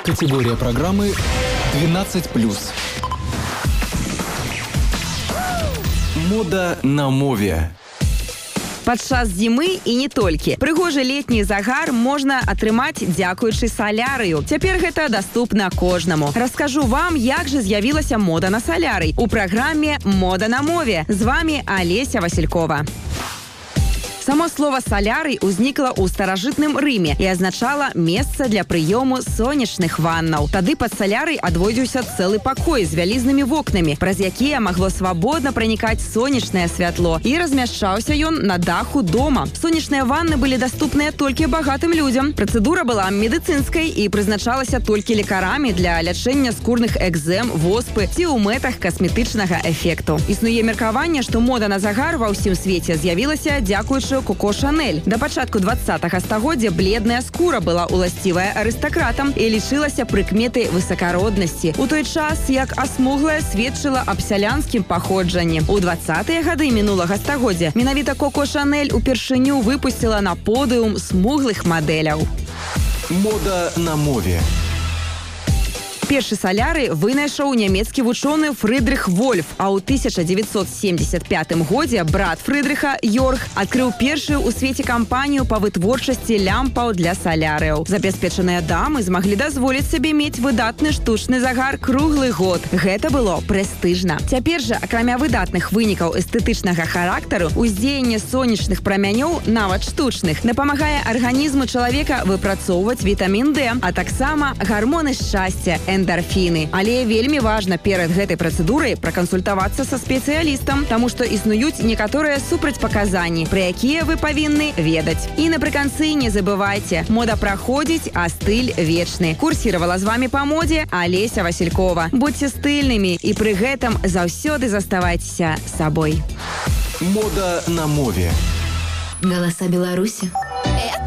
Категория программы 12+. Мода на мове. Падчас зімы і не толькі. Прыгожы летні загар можна атрымаць дзякуючы салярыю. Цяпер гэта даступна кожнаму. Раскажу вам, як жа з'явілася мода на салярый у праграме «Мода на мове». З вами Олеся Василькова. Само слово «солярый» узнікла ў старажытным Рыме і азначала месца для прыёму сонечных ваннаў. Тады пад салярый адводзіўся цэлы пакой з вялізнымі вокнамі, праз якія магло свабодна пранікаць сонечнае святло, і размяшчаўся ён на даху дома. Сонечныя ванны былі даступныя толькі багатым людзям. Працэдура была медыцынскай і прызначалася толькі лекарамі для лячэння скурных экзэм, воспы ці ў мэтах касметычнага эфекту. Існуе меркаванне, што мода на загар ва ўсім свеце з'явілася дзякуючы Коко Шанель. Да пачатку 20-го стагоддзя бледная скура была уласцівая арыстакратам і лічылася прыкметай высакароднасці. У той час, як асмуглая сведчыла аб сялянскім паходжанні. У 20-е гады мінулага стагоддзя менавіта Коко Шанель упершыню выпусціла на подыум смуглых мадэляў. Мода на мове. Першы салярый вынайшаў нямецкі вучоны Фрыдрых Вольф, а ў 1975 годзе брат Фрыдрыха, Йорг, адкрыў першую ў свеце кампанію па вытворчасці лямпаў для салярыяў. Забяспечаныя дамы змаглі дазволіць сабе мець выдатны штучны загар круглы год. Гэта было прэстыжна. Цяпер жа, акрамя выдатных вынікаў эстэтычнага характару, уздзеянне сонечных прамянёў, нават штучных, дапамагае арганізму чалавека выпрацоўваць вітамін D, а таксама гармоны шчасця, эндорфіны. Але вельмі важна перад гэтай працэдурай пракансультавацца са спецыялістам, таму што існуюць некаторыя супрацьпаказанні, пра якія вы павінны ведаць. І напрыканцы не забывайце, мода праходзіць, а стыль вечны. Курсіравала з вамі па модзе Олеся Василькова. Будьце стыльнымі і пры гэтым заўсёды заставайцеся сабой. Мода на мове. Голоса Беларуси.